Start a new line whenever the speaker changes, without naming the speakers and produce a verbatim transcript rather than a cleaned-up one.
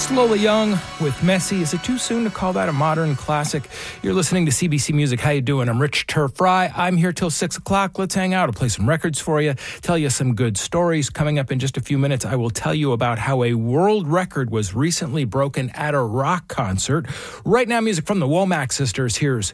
Lola Young with Messi. Is it too soon to call that a modern classic? You're listening to C B C Music. How you doing? I'm Rich Turf Fry. I'm here till six o'clock. Let's hang out. I'll play some records for you, tell you some good stories. Coming up in just a few minutes, I will tell you about how a world record was recently broken at a rock concert. Right now, music from the Womack sisters. Here's